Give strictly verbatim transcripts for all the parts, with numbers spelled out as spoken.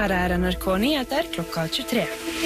Her er N R K Nyheter klokka tjuetre.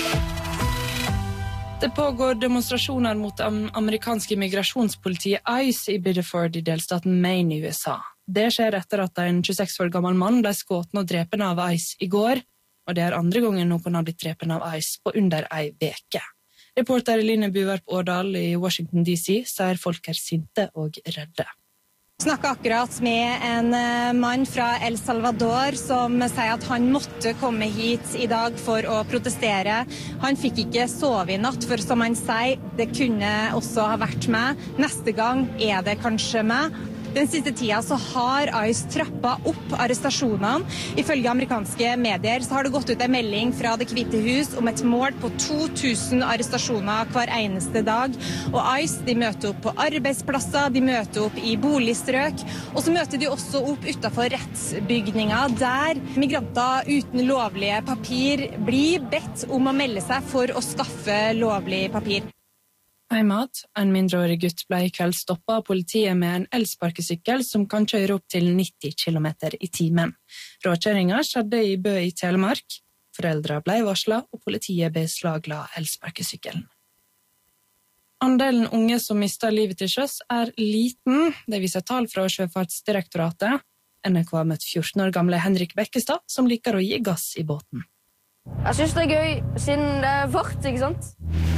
Det pågår demonstrasjoner mot am- amerikanske migrasjonspolitiet ICE i Biddeford i delstaten Maine i U S A. Det skjer etter at en tjueseks år gammel mann ble skåten og drepen av ICE i går, og det er andre gangen noen har blitt drepen av ICE på under ei veke. Reporter Line Buverp Årdal i Washington D C sier folk er sinte og redde. Snakket akkurat med en mann fra El Salvador som sier at han måtte komme hit i dag for å protestere. Han fikk ikke sove i natt, for som han sier, det kunne også ha vært meg. Neste gang er det kanskje meg. Den siste tida så har ICE trappet opp arrestasjonene. Ifølge amerikanske medier så har det gått ut en melding fra Det hvite hus om et mål på to tusen arrestasjoner hver eneste dag. Og ICE de møter opp på arbeidsplasser, de møter opp i boligstrøk, og så møter de også opp utenfor rettsbygninger der migranter uten lovlige papir blir bedt om å melde seg for å skaffe lovlig papir. Heimat, en mindreårig gutt ble i kveld stoppet av politiet med en elsparkesykkel som kan kjøre opp til nitti kilometer i timen. Råkjøringen skjedde i Bø i Telemark. Foreldre ble varslet, og politiet beslagla elsparkesykkelen. Andelen unge som mister livet til sjøs er liten, det viser tall fra Sjøfartsdirektoratet. N R K har møtt fjorten år gamle Henrik Bekkestad, som liker å gi gass i båten. Jeg synes det er gøy, siden det er fart, ikke sant?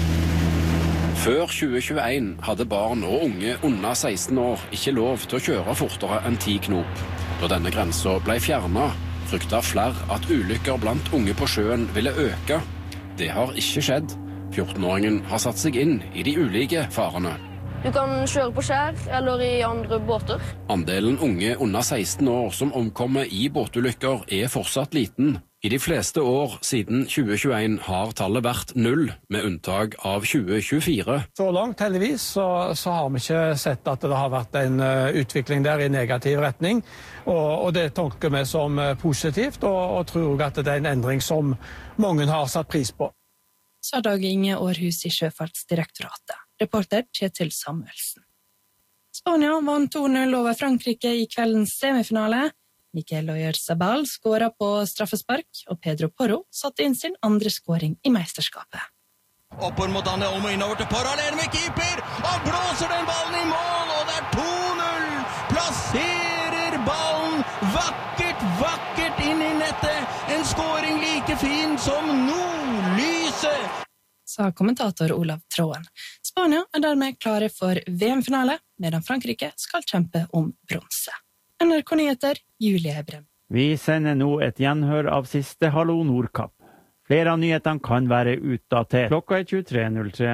Før tjue tjueen hadde barn og unge under seksten år ikke lov til å kjøre fortere enn ti knop. Da denne grensen ble fjernet, fryktet flere at ulykker blant unge på sjøen ville øke. Det har ikke skjedd. fjortenåringen har satt seg inn i de ulike farene. Du kan kjøre på skjær eller i andre båter. Andelen unge under seksten år som omkommer i båtulykker er fortsatt liten. I de fleste år siden tjue tjueen har tallet vært null, med unntak av tjue tjuefire. Så langt, heldigvis, så, så har vi ikke sett at det har vært en uh, utvikling der i negativ retning. Og, og det tolker vi som uh, positivt, og, og tror at det er en endring som mange har satt pris på. Sa Dag Inge Århus i Sjøfartsdirektoratet. Reporter Kjetil Samuelsen. Spania vant to null over Frankrike i kveldens semifinale. Mikel Oyarzabal skåret på straffespark, og Pedro Porro satte inn sin andre skåring i meisterskapet. Oppår mot Danne, om og innover til Porro, alene med keeper, og blåser den ballen i mål, og det er to null! Plasserer ballen vakkert, vakkert inn i nettet, en skåring like fin som nordlyset! Sa kommentator Olav Tråen. Spania er dermed klare for V M-finale, medan Frankrike skal kjempe om bronse. N R K Nyheter, Julie Brem. Vi sender nå et gjenhør av siste Hallo Nordkapp. Flere av nyhetene kan være utdatert. Klokka er tjuetre null tre.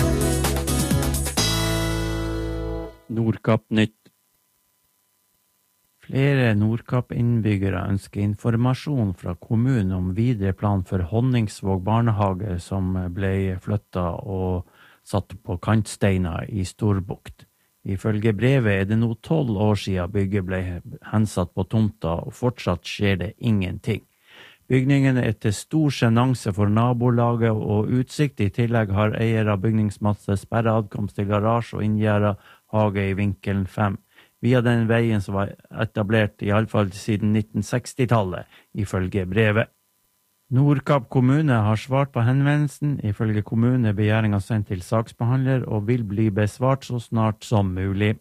Nordkapp nytt. Flere Nordkapp-innbyggere ønsker informasjon fra kommunen om videre plan for Honningsvåg barnehage som ble flyttet og satt på kantsteiner i Storbukt. Ifølge brevet er det nå tolv år siden bygget ble hensatt på tomta, og fortsatt skjer det ingenting. Bygningen er til stor sjenanse for nabolaget og utsikt. I tillegg har eier av bygningsmasse sperret adkomst til garasje og inngjerdet hage i vinkelen fem, via den veien som var etablert i alle fall siden nitten seksti-tallet, ifølge brevet. Nordkapp kommune har svart på henvendelsen. Ifølge kommunen er begjæringen sendt til saksbehandler og vil bli besvart så snart som mulig.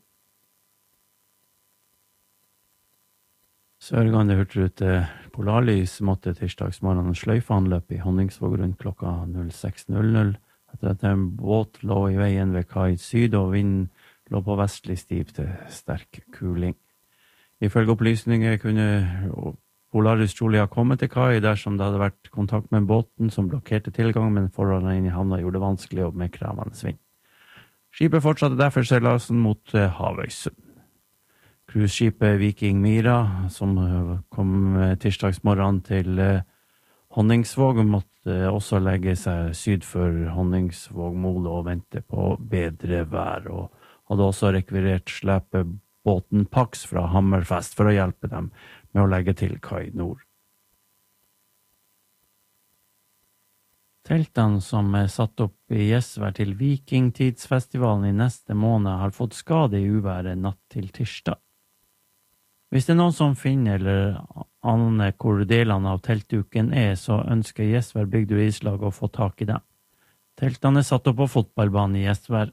Sørgande hurtigrute Polarlys måtte tirsdagsmorgenen sløyfeanløp i Honningsvåg rundt klokka null seks null null, etter at en båt lå i veien ved kai syd og vinden lå på vestlig stiv til sterk kuling. Ifølge opplysninger kunne Polarlys trolig ha kommet til kai dersom det hadde vært kontakt med båten som blokkerte tilgang, men forholdene inne i havna gjorde det vanskelig og med krevende vind. Skipet fortsatte derfor seilasen mot Havøysund. Cruiseskipet Viking Mira, som kom tirsdagsmorgen til Honningsvåg, måtte også legge seg syd for Honningsvåg-målet og vente på bedre vær, og hadde også rekvirert slepebåten Pax fra Hammerfest for å hjelpe dem med å legge til kai nord. Teltene som er satt opp i Gjesvær til Vikingtidsfestivalen i neste måned har fått skade i uværet natt til tirsdag. Hvis det er noen som finner eller aner hvor delene av teltduken er, så ønsker Gjesvær bygd- og islag å få tak i dem. Teltene er satt opp på fotballbanen i Gjesvær.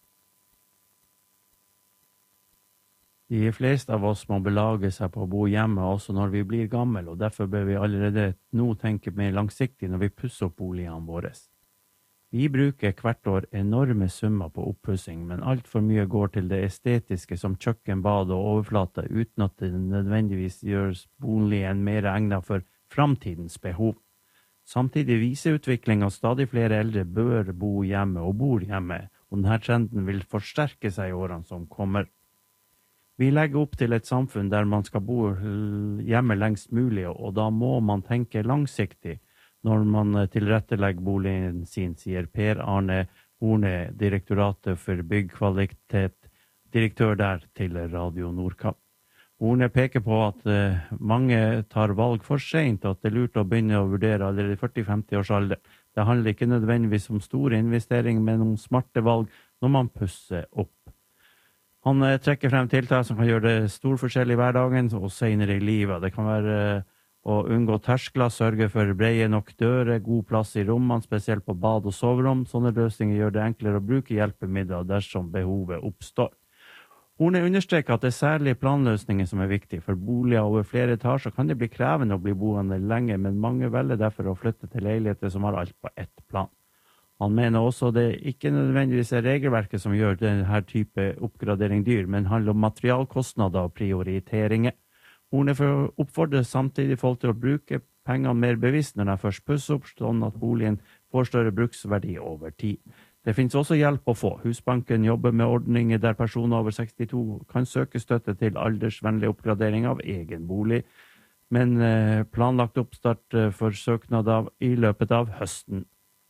De fleste av oss må belage seg på å bo hjemme også når vi blir gamle, og derfor bør vi allerede nå tenke mer langsiktig når vi pusser opp boligene våre. Vi bruker hvert år enorme summer på oppussing, men alt for mye går til det estetiske som kjøkken, bad og overflate, uten at det nødvendigvis gjøres boligen mer egnet for framtidens behov. Samtidig viser utviklingen at stadig flere eldre bør bo hjemme og bor hjemme, og denne trenden vil forsterke seg i årene som kommer. Vi legger opp til et samfunn der man skal bo hjemme lengst mulig, og da må man tenke langsiktig når man tilrettelegger boligen sin, sier Per Arne Horne, Direktoratet for byggkvalitet, direktør der til Radio Nordkapp. Horne peker på at mange tar valg for sent, og at det er lurt å begynne å vurdere allerede i førti til femti års alder. Det handler ikke nødvendigvis om store investeringer, men om smarte valg når man pusser opp. Han trekker frem tiltak som kan gjøre det stor forskjell i hverdagen og senere i livet. Det kan være å unngå terskler, sørge for breie nok dører, god plass i rommene, spesielt på bad og soverom. Sånne løsninger gjør det enklere å bruke hjelpemidler dersom behovet oppstår. Horne understreker at det er særlig planløsninger som er viktig. For boliger over flere etasjer kan det bli krevende å bli boende lenge, men mange velger derfor å flytte til leiligheter som har alt på ett plan. Han mener også det ikke nødvendigvis er regelverket som gjør denne type oppgradering dyr, men handler om materialkostnader og prioriteringer. Horne oppfordrer samtidig folk til å bruke pengene mer bevisst når de først pusser opp, sånn at boligen får større bruksverdi over tid. Det finnes også hjelp å få. Husbanken jobber med ordninger der personer over sekstito kan søke støtte til aldersvennlig oppgradering av egen bolig, men planlagt oppstart for søknader i løpet av høsten.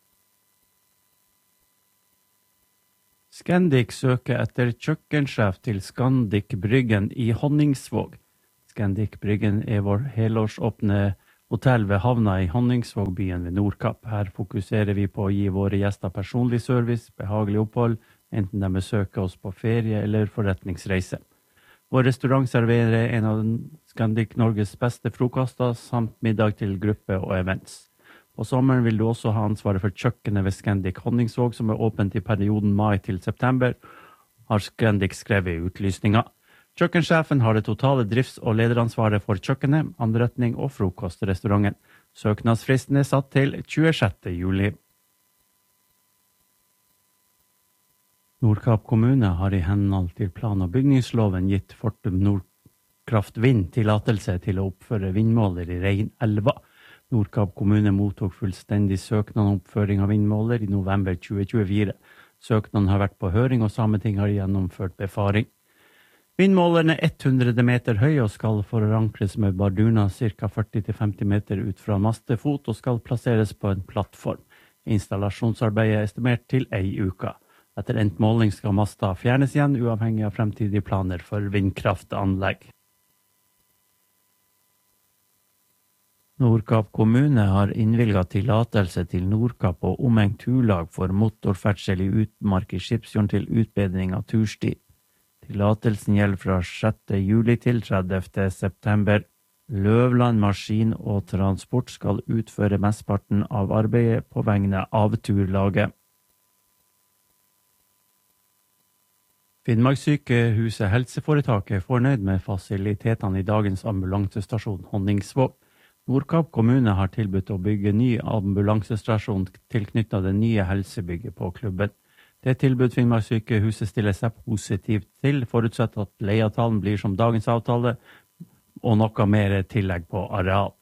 Scandic søker etter kjøkkensjef til Scandic Bryggen i Honningsvåg. Scandic Bryggen er vår helårsåpne hotell ved havna i Honningsvågbyen ved Nordkapp. Her fokuserer vi på å gi våre gjester personlig service, behagelig opphold, enten de besøker oss på ferie eller forretningsreise. Vår restaurant serverer en av Scandic Norges beste frokoster, samt middag til gruppe og events. På sommeren vil du også ha ansvaret for kjøkkenet ved Scandic Honningsvåg, som er åpent i perioden mai til september, har Scandic skrevet i utlysninga. Kjøkkensjefen har det totale drifts- og lederansvaret for kjøkkenet, anretning og frokostrestauranten. Søknadsfristen er satt til tjuesjette juli. Nordkapp kommune har i henhold til plan- og bygningsloven gitt Fortum Nordkraft Vind tillatelse til å oppføre vindmåler i Reinelva. Nordkapp kommune mottok fullstendig søknad om oppføring av vindmåler i november tjue tjuefire. Søknaden har vært på høring, og Sametinget har gjennomført befaring. Vindmålerne er hundre meter høy og skal forankres med barduna ca. førti til femti meter ut fra mastefot og skal plasseres på en plattform. Installasjonsarbeidet er estimert til ei uke. Etter endt måling skal masta fjernes igjen, uavhengig av fremtidige planer for vindkraftanlegg. Nordkapp kommune har innvilget tillatelse til Nordkapp og omheng turlag for motorferdsel i utmark i Skipsfjorden til utbedring av tursti. Tillatelsen gjelder fra sjette juli til tredivte september. Løvland Maskin og Transport skal utføre mesteparten av arbeidet på vegne av turlaget. Finnmarkssykehuset helseforetaket er fornøyd med fasilitetene i dagens ambulansestasjon Honningsvåg. Nordkapp kommune har tilbudt å bygge ny ambulansestasjon tilknyttet det nye helsebygget på klubben. Det tilbud Finnmarkssykehuset stiller seg positivt til, forutsatt at leieavtalen blir som dagens avtale, og noe mer tillegg på areal.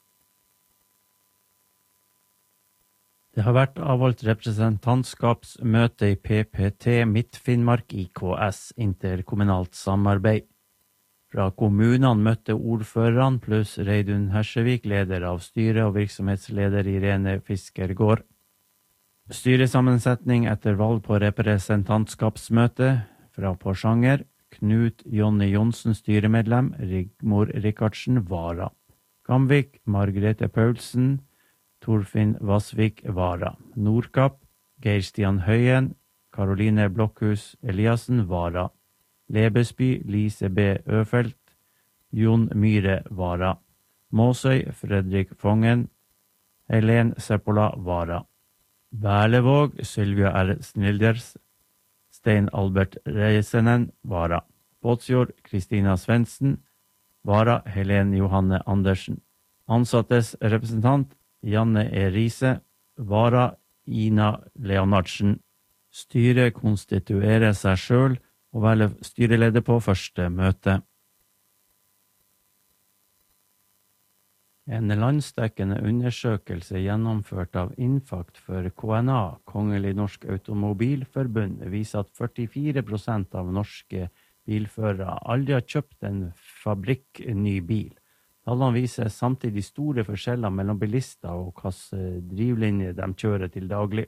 Det har vært avholdt representantskapsmøte i P P T Midt-Finnmark I K S, interkommunalt samarbeid. Fra kommunene møtte ordførerne pluss Reidun Hersevik, leder av styret og virksomhetsleder Irene Fiskergård. Styresammensetning etter valg på representantskapsmøte fra Porsanger, Knut Jonny Jonsen styremedlem, Rigmor Rikardsen vara. Gamvik, Margrethe Paulsen, Torfinn Vassvik vara. Nordkapp, Geir Stian Høyen, Karoline Blokkhus Eliassen vara. Lebesby, Lise B. Øfelt, Jon Myhre, vara. Måsøy, Fredrik Fongen. Helen Seppola, vara. Berlevåg, Sylvia R. Snilders. Stein Albert Reisenen, vara. Båtsjord, Kristina Svendsen, vara. Helen Johanne Andersen. Ansattes representant, Janne E. Riise, vara. Ina Leonardsen. Styret konstituerer seg selv og velger styreleder på første møte. En landsdekkende undersøkelse gjennomført av Infakt for K N A, Kongelig Norsk Automobilforbund, viser at førtifire prosent av norske bilførere aldri har kjøpt en fabrikkny bil. Tallene viser samtidig store forskjeller mellom bilister og hvilke drivlinjer de kjører til daglig.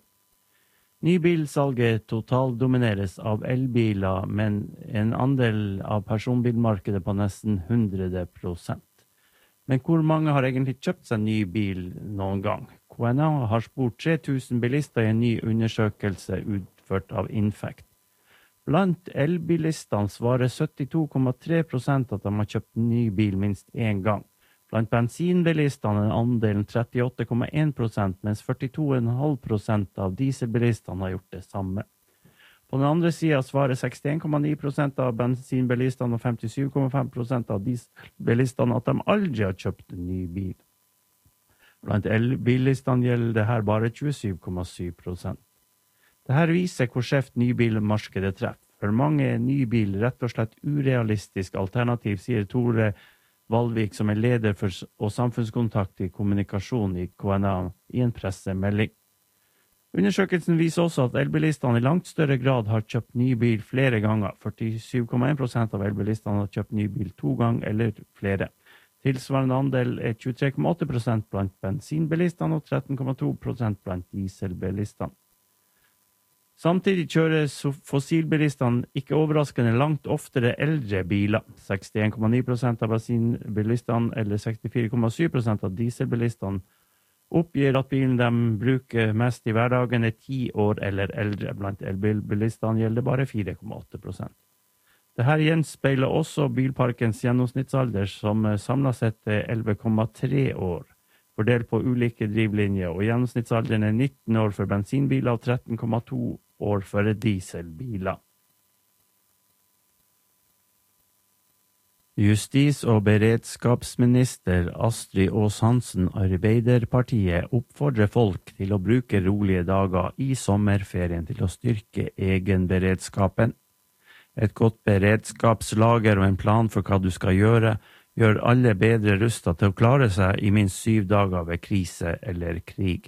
Nybilsalget totaldomineres av elbiler, men en andel av personbilmarkedet på nesten hundre prosent. Men hvor mange har egentlig kjøpt seg ny bil noen gang? K N A har spurt tre tusen bilister i en ny undersøkelse utført av Infakt. Blant elbilistene svarer syttito komma tre prosent at de har kjøpt ny bil minst én gang. Blant bensinbilistene er andelen trettiåtte komma én prosent, mens førtito komma fem prosent av dieselbilistene har gjort det samme. På den andre siden svarer sekstien komma ni prosent av bensinbilistene og femtisju komma fem prosent av dieselbilistene at de aldri har kjøpt en ny bil. Blant elbilistene gjelder det her bare tjuesju komma syv prosent. Dette viser hvor skjevt nybilmarkedet treffer. For mange er nybil rett og slett urealistisk alternativ, sier Tore Valvik, som er leder for og samfunnskontakt i kommunikasjon i K N A, i en pressemelding. Undersøkelsen viser også at elbilistene i langt større grad har kjøpt ny bil flere ganger. førtisju komma én prosent av elbilistene har kjøpt ny bil to ganger eller flere. Tilsvarende andel er tjuetre komma åtte prosent blant bensinbilistene og tretten komma to prosent blant dieselbilistene. Samtidig kjører fossilbilistene ikke overraskende langt oftere eldre biler. sekstien komma ni prosent av bensinbilistene eller sekstifire komma syv prosent av dieselbilistene oppgir at bilen de bruker mest i hverdagen er ti år eller eldre. Blant elbilbilistene gjelder bare fire komma åtte prosent. Dette gjenspeiler også bilparkens gjennomsnittsalder, som samlet sett er elleve komma tre år, fordelt på ulike drivlinjer, og gjennomsnittsalderen er nitten år for bensinbiler og tretten komma to år for dieselbiler. Justis- og beredskapsminister Astrid Aas-Hansen, Arbeiderpartiet, oppfordrer folk til å bruke rolige dager i sommerferien til å styrke egenberedskapen. Et godt beredskapslager og en plan for hva du skal gjøre, gjør alle bedre rustet til å klare seg i minst syv dager ved krise eller krig.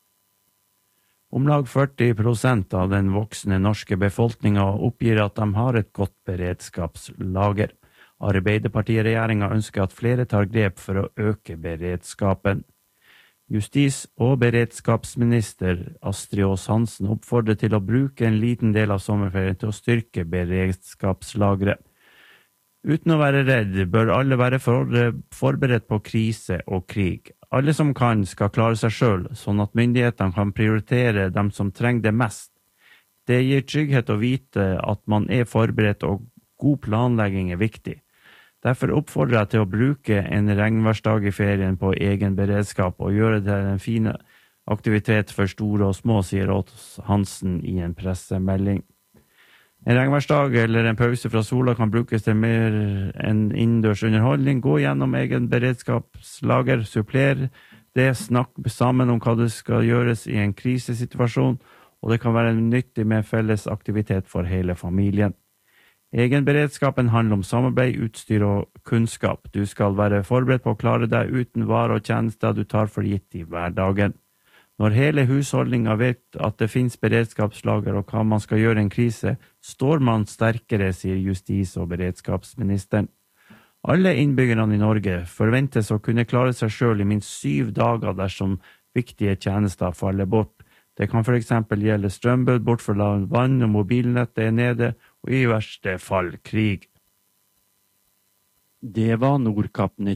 Om lag førti prosent av den voksne norske befolkningen oppgir at de har et godt beredskapslager. Arbeiderpartiregjeringen ønsker at flere tar grep for å øke beredskapen. Justis- og beredskapsminister Astrid Aas-Hansen oppfordrer til å bruke en liten del av sommerferien til å styrke beredskapslageret. Uten å være redd bør alle være forberedt på krise og krig. Alle som kan skal klare seg selv, sånn at myndighetene kan prioritere dem som trenger det mest. Det gir trygghet å vite at man er forberedt, og god planlegging er viktig. Derfor oppfordrer jeg til å bruke en regnværsdag i ferien på egen beredskap og gjøre det til en fin aktivitet for store og små, sier Aas-Hansen i en pressemelding. En regnværsdag eller en pause fra sola kan brukes til mer enn innendørs underholdning. Gå gjennom egen beredskapslager, suppler det, snakk sammen om hva det skal gjøres i en krisesituasjon, og det kan være nyttig med felles aktivitet for hele familien. Egenberedskapen handler om samarbeid, utstyr og kunnskap. Du skal være forberedt på å klare deg uten varer og tjenester du tar for gitt i hverdagen. Når hele husholdningen vet at det finnes beredskapslager og hva man skal gjøre i en krise, står man sterkere, sier justis- og beredskapsministeren. Alle innbyggerne i Norge forventes å kunne klare seg selv i minst syv dager dersom viktige tjenester faller bort. Det kan for eksempel gjelde strømbrudd, bortfall av vann og mobilnettet er nede, og i verste fall krig. Det var Nordkapp Nytt.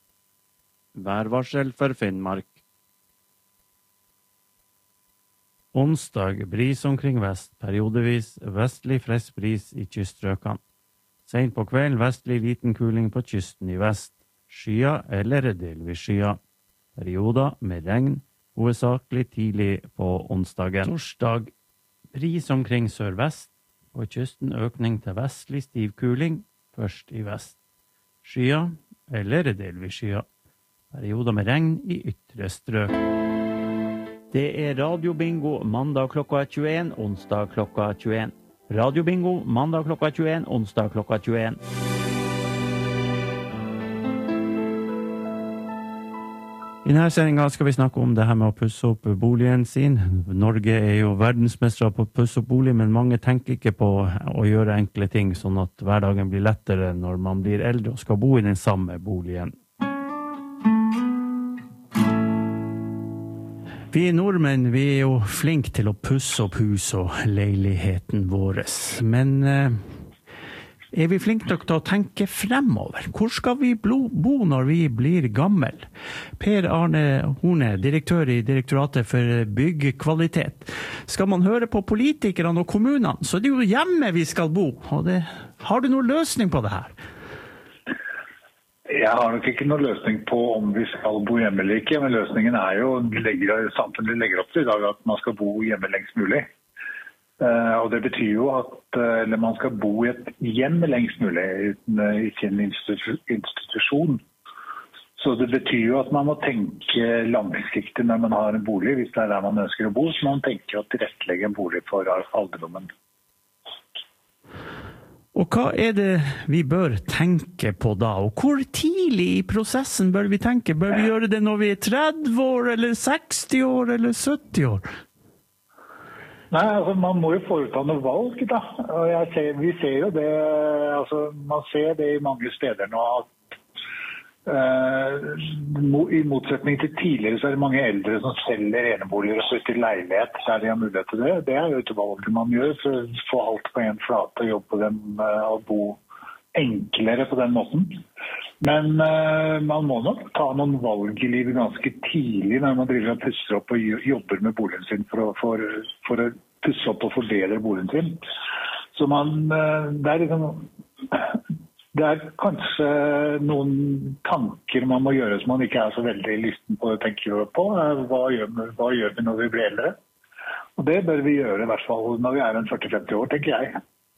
Værvarsel for Finnmark. Onsdag bris omkring vest, periodevis vestlig frisk bris i kyststrøkene. Sent på kvelden vestlig liten kuling på kysten i vest. Skya eller delvis skya. Perioder med regn, hovedsakelig tidlig på onsdagen. Torsdag bris omkring sørvest. På kysten økning til vestlig stiv kuling, først i vest. Skya eller delvis skya. Perioder med regn i ytre strøk. Det er radiobingo mandag klokka tjueen, onsdag klokka tjueen. Radiobingo mandag klokka tjueen, onsdag klokka tjueen. I denne sendingen skal vi snakke om det her med å pusse opp boligen sin. Norge er jo verdensmestere på å pusse opp bolig, men mange tenker ikke på å gjøre enkle ting, sånn at hverdagen blir lettere når man blir eldre og skal bo i den samme boligen. Vi nordmenn, vi er jo flinke til å pusse opp hus og leiligheten vår, men eh, er vi flinke nok til å tenke fremover? Hvor skal vi bo når vi blir gammel? Per Arne Horne, direktør i Direktoratet for byggkvalitet. Skal man høre på politikerne og kommunene, så er det jo hjemme vi skal bo. Og det, har du noen løsning på det her? Jeg har nok ikke noen løsning på om vi skal bo hjemme eller ikke, men løsningen er jo, legger, samfunnet legger opp til i dag at man skal bo hjemme lengst mulig. Uh, og det betyr jo at uh, man skal bo i et hjem lengst mulig, ikke en institu- institusjon. Så det betyr jo at man må tenke langsiktig når man har en bolig, hvis det er der man ønsker å bo, så man tenker å tilrettelegge en bolig for alderdommen. Og hva er det vi bør tenke på da? Og hvor tidlig i prosessen bør vi tenke? Bør vi gjøre det når vi er tretti år, eller seksti år, eller sytti år? Nei, altså man må jo foreta noe valg da, og jeg ser, vi ser jo det, altså man ser det i mange steder nå at uh, i motsetning til tidligere så er det mange eldre som selger eneboliger og flytter leilighet, så er det mulighet til det. Det er jo et valg man gjør for å få alt på en flate og jobbe på den uh, og bo enklere på den måten. Men uh, man må nok ta noen valg i livet ganske tidlig når man driver og pusser opp og jobber med boligen sin for å, for, for å pusse opp og forbedre boligen sin. Så man, uh, det er liksom, det er kanskje noen tanker man må gjøre som man ikke er så veldig lysten på å tenke på. Hva gjør, hva gjør vi når vi blir eldre? Og det bør vi gjøre i hvert fall når vi er en førti til femti år, tenker jeg.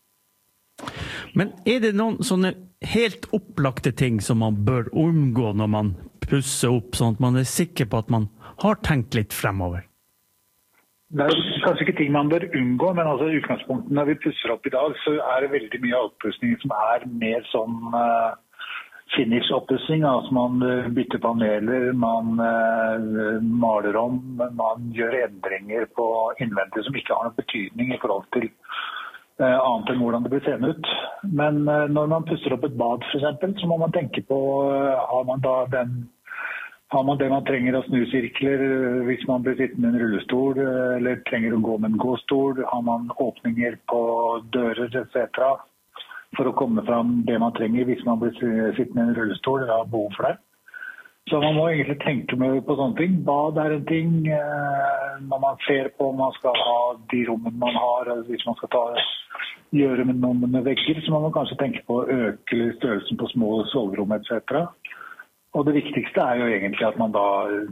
Men er det noen sånne helt opplagte ting som man bør unngå når man pusser opp, sånn at man er sikker på at man har tenkt litt fremover? Det er kanskje ikke ting man bør unngå, men altså i utgangspunktet når vi pusser opp i dag, så er det veldig mye oppussing som er mer sånn uh, finish-oppussing. Altså man bytter paneler, man uh, maler om, man gjør endringer på innvendig som ikke har noen betydning i forhold til Uh, annet enn hvordan det blir seende ut. Men uh, når man pusser opp et bad for eksempel, så må man tenke på, uh, har man da den, har man det man trenger av snusirkler uh, hvis man blir sittende i en rullestol, uh, eller trenger å gå med en gåstol, har man åpninger på dører et cetera for å komme fram det man trenger hvis man blir sittende i en rullestol, eller har behov for det. Så man må egentlig tenke på sånne ting. Bad er en ting, uh, når man ser på om man skal ha de rommene man har, hvis man skal ta gjøre med noen med vegger, så må man kanskje tenke på å øke størrelsen på små soverom et cetera. Og det viktigste er jo egentlig at man da,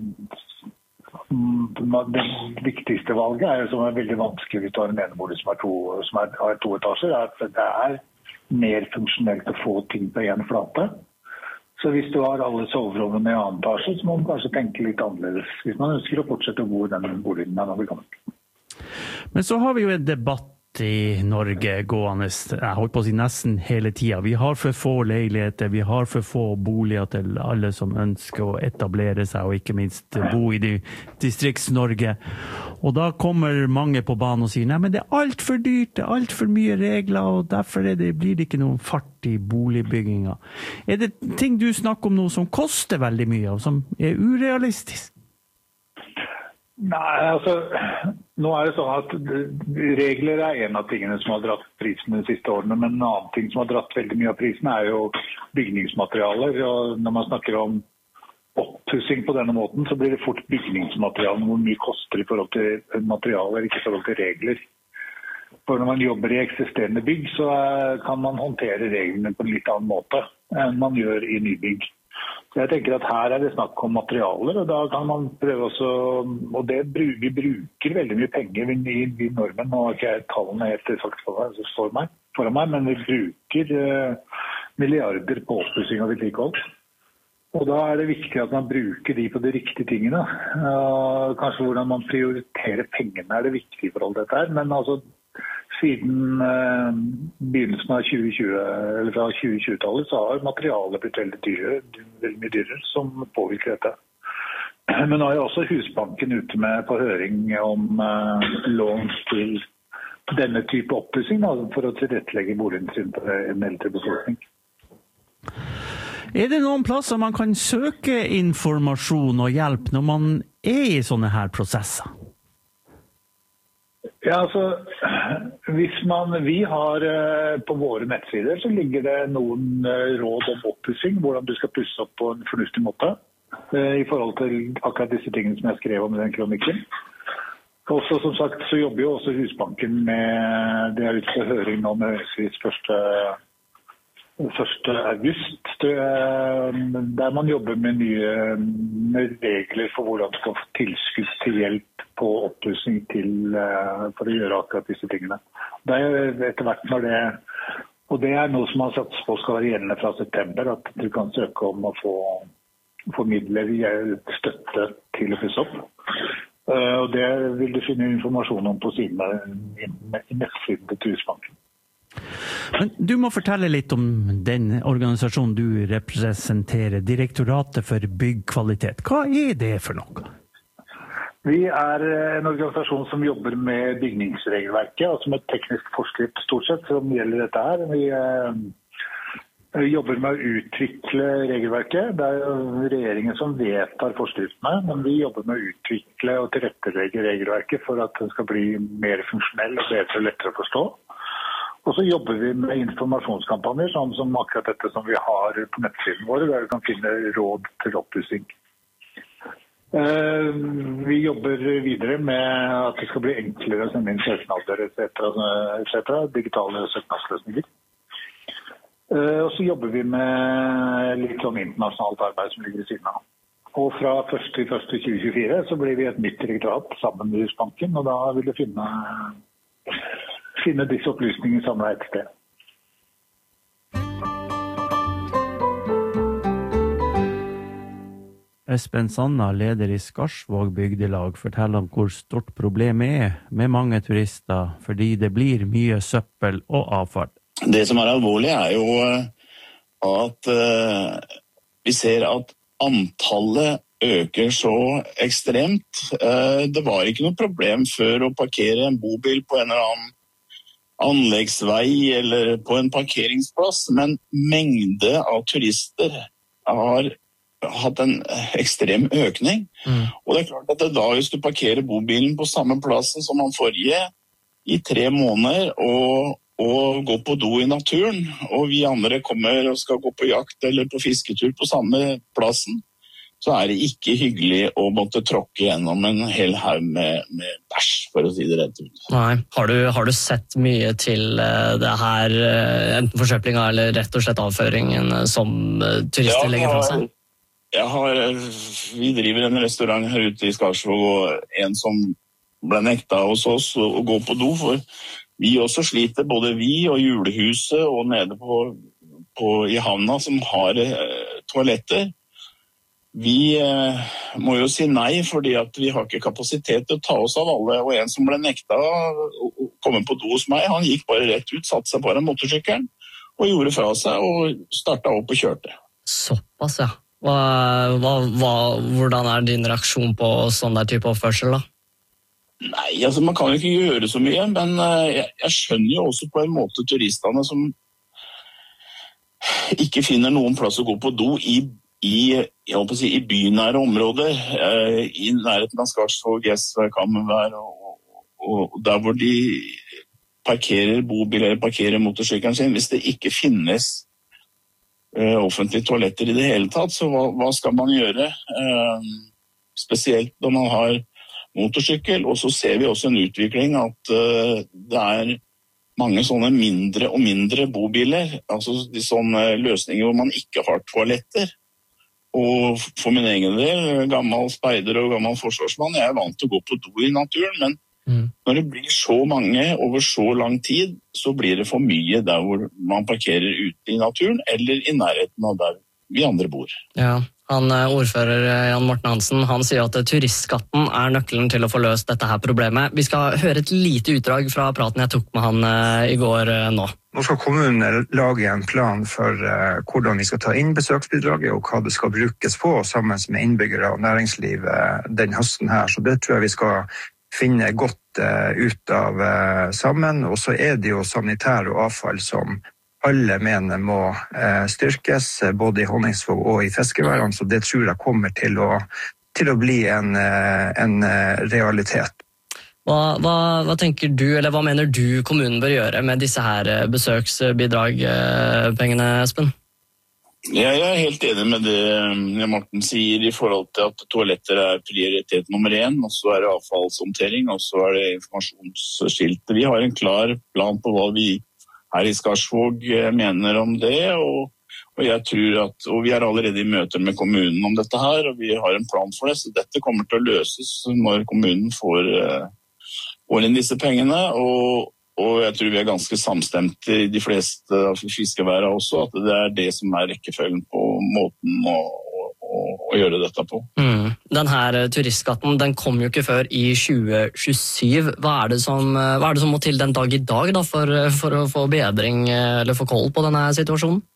det viktigste valget er jo som er veldig vanskelig hvis du har en enebolig som, er to, som er, har to etasjer, er at det er mer funksjonelt å få ting på en flate. Så hvis du har alle soverommene i annen etasje, så må man kanskje tenke litt annerledes, hvis man ønsker å fortsette å bo i den boligen når vi kommer. Men så har vi jo en debatt i Norge gående, jeg holdt på å si nesten hele tiden. Vi har for få leiligheter, vi har for få boliger til alle som ønsker å etablere seg, og ikke minst bo i distrikts-Norge. Og da kommer mange på banen og sier, nei, men det er alt for dyrt, det er alt for mye regler, og derfor er det, blir det ikke noen fart i boligbygginga. Er det ting du snakker om nå som koster veldig mye, og som er urealistisk? Nei, altså, nå er det sånn at regler er en av tingene som har dratt prisen de siste årene, men en annen ting som har dratt veldig mye av prisen er jo bygningsmaterialer, og når man snakker om oppussing på denne måten, så blir det fort bygningsmateriale, hvor mye koster i forhold til materialer, ikke i forhold til regler. For når man jobber i eksisterende bygg, så kan man håndtere reglene på en litt annen måte enn man gjør i nybygg. Så jeg tenker at her er det snakk om materialer, og da kan man prøve også, og det, vi bruker veldig mye penger i, i normen, nå har ikke jeg tallene helt sagt for meg, foran meg, men vi bruker uh, milliarder på oppussing og vedlikehold. Og da er det viktig at man bruker de på de riktige tingene. Uh, kanskje hvordan man prioriterer pengene er det viktige for alt dette her, men altså siden uh, begynnelsen av tjue tjue, eller fra tjue tjue-tallet, så har materialet blitt veldig dyrere, veldig mye dyrere, som påvirker dette. Men nå er jo også Husbanken ute med på høring om uh, lån til denne type oppussing, for å tilrettelegge boligen sin på en eldre befolkning. Er det noen plasser man kan søke informasjon og hjelp når man er i sånne her prosesser? Ja, altså, hvis man, vi har på våre nettsider, så ligger det noen råd om oppussing, hvordan du skal pusse opp på en fornuftig måte, i forhold til akkurat disse tingene som jeg skrev om i den kronikken. Også, som sagt, så jobber jo også Husbanken med, det er ute til høring nå med høringsfrist første august, der man jobber med nye med regler for hvordan man skal få tilskudd til hjelp på oppussing til, for å gjøre akkurat disse tingene. Det er etter hvert når det, og det er noe som man satser på skal være gjeldende fra september, at du kan søke om å få, få midler i støtte til å pusse opp. Og det vil du finne informasjon om på siden av nettsiden til Husbanken. Men du må fortelle litt om den organisasjonen du representerer, Direktoratet for byggkvalitet. Hva er det for noe? Vi er en organisasjon som jobber med bygningsregelverket, altså med teknisk forskrift stort sett, som gjelder dette her. Vi eh, jobber med å utvikle regelverket. Det er regjeringen som vedtar forskriftene, men vi jobber med å utvikle og tilrettelegge regelverket for at det skal bli mer funksjonell og bedre og lettere å forstå. Og så jobber vi med informasjonskampanjer, sånn som akkurat dette som vi har på nettsiden våre, der vi kan finne råd til oppussing. Vi jobber videre med at det skal bli enklere å sende inn søknader, et cetera, et cetera, digitale søknadsløsninger. Og så jobber vi med litt sånn internasjonalt arbeid som ligger i siden av. Og fra første januar tjue tjuefire så blir vi et nytt direktorat sammen med Husbanken, og da vil du finne... finne disse opplysningene samlet et sted. Espen Sanna, leder i Skarsvåg bygdelag, forteller om hvor stort problemet er med mange turister, fordi det blir mye søppel og avfall. Det som er alvorlig er jo at uh, vi ser at antallet øker så ekstremt. Uh, det var ikke noe problem før å parkere en bobil på en eller annen anleggsvei eller på en parkeringsplass, men mengde av turister har hatt en ekstrem økning. Mm. Og det er klart at da hvis du parkerer bobilen på samme plassen som den forrige i tre måneder og, og går på do i naturen, og vi andre kommer og skal gå på jakt eller på fisketur på samme plassen, så er det ikke hyggelig å måtte tråkke gjennom en hel haug med, med bæsj, for å si det rett ut. Nei. Har du, har du sett mye til uh, det her, uh, enten forsøplinga eller rett og slett avføringen uh, som uh, turister ja, legger fra seg? Jeg har, vi driver en restaurant her ute i Skarsvåg, og en som ble nekta hos oss å, å gå på do, for vi også sliter, både vi og julehuset og nede på, på, i havna som har uh, toaletter. Vi eh, må jo si nei, fordi at vi har ikke kapasitet til å ta oss av alle, og en som ble nekta å komme på do hos meg, han gikk bare rett ut, satte seg på den motorsykkelen, og gjorde fra seg, og startet opp og kjørte. Såpass, ja. Hva, hva, hva, hvordan er din reaksjon på sånn der type oppførsel, da? Nei, altså man kan jo ikke gjøre så mye, men eh, jeg, jeg skjønner jo også på en måte turistene som ikke finner noen plass å gå på do i I, jeg håper å si, i bynære områder, eh, i nærheten av Skarsvåg, Gjesvær, Kammervær, og, og der hvor de parkerer bobil eller parkerer motorsykkelen sin, hvis det ikke finnes uh, offentlige toaletter i det hele tatt, så hva, hva skal man gjøre? Uh, spesielt når man har motorsykkel, og så ser vi også en utvikling at uh, det er mange sånne mindre og mindre bobiler, altså de sånne løsninger hvor man ikke har toaletter. Og for min egen del, gammel speider og gammel forsvarsmann, jeg er vant til å gå på do i naturen, men mm. når det blir så mange over så lang tid, så blir det for mye der hvor man parkerer ute i naturen, eller i nærheten av der vi andre bor. Ja, han ordfører Jan Morten Hansen, han sier at turistskatten er nøkkelen til å få løst dette her problemet. Vi skal høre et lite utdrag fra praten jeg tok med han i går nå. Nå skal kommunen lage en plan for uh, hvordan vi skal ta inn besøksbidraget og hva det skal brukes på sammen med innbyggere og næringsliv uh, den høsten her. Så det tror jeg vi skal finne godt uh, ut av uh, sammen. Og så er det jo sanitær og avfall som alle mener må uh, styrkes, både i Honningsvåg og i fiskeværene. Så det tror jeg kommer til å, til å bli en, uh, en uh, realitet. Hva, hva, hva tenker du, eller hva mener du kommunen bør gjøre med disse her besøksbidragpengene, Espen? Jeg er helt enig med det Morten sier i forhold til at toaletter er prioritet nummer én, og så er det avfallshåndtering, og så er det informasjonsskilt. Vi har en klar plan på hva vi her i Skarsvåg mener om det, og, og jeg tror at, og vi er allerede i møter med kommunen om dette her, og vi har en plan for det, så dette kommer til å løses når kommunen får får inn disse pengene, og, og jeg tror vi er ganske samstemt i de fleste av fiskeværene også, at det er det som er rekkefølgen på måten å, å, å gjøre dette på. Mm. Den her turistskatten, den kom jo ikke før i tjue tjuesyv. Hva er det som, hva er det som må til den dag i dag da, for, for å få bedring eller få koll på denne situasjonen?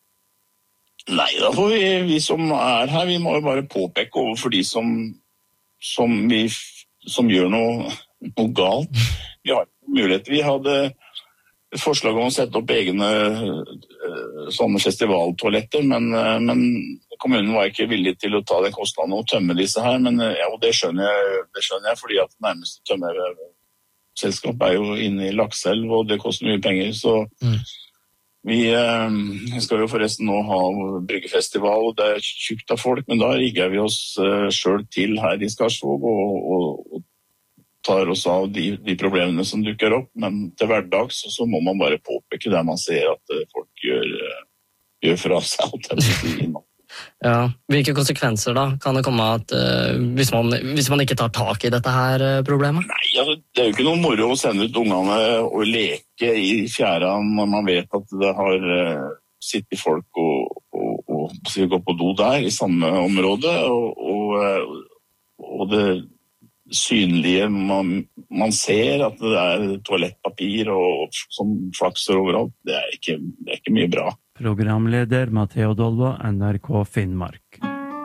Nei, da får vi, vi som er her, vi må jo bare påpeke overfor de som, som, vi, som gjør noe noe galt. Vi har mulighet. Vi hadde et forslag om å sette opp egne uh, sånne festivaltoaletter, men, uh, men kommunen var ikke villig til å ta den kostnaden og tømme disse her, men uh, ja, og det skjønner jeg, det skjønner jeg fordi at det nærmeste tømmerselskap er jo inne i Lakselv, og det koster mye penger, så mm. vi uh, skal jo forresten nå ha bryggefestival, og det er tjukt av folk, men da rigger vi oss uh, selv til her i Skarsvåg, og, og, og tar oss av de, de problemene som dukker opp, men til hverdags så, så må man bare påpeke der man ser at uh, folk gjør, uh, gjør fra seg. Ja, hvilke konsekvenser da kan det komme at uh, hvis, man, hvis man ikke tar tak i dette her uh, problemet? Nei, altså, det er jo ikke noe moro å sende ut ungene og leke i fjæra når man vet at det har uh, sittet folk og, og, og, og gå på do der i samme område, og, og, og det synlige, man, man ser at det er toalettpapir og som flakser overalt, det er ikke, det er ikke mye bra. Programleder Matteo Dolva, N R K Finnmark.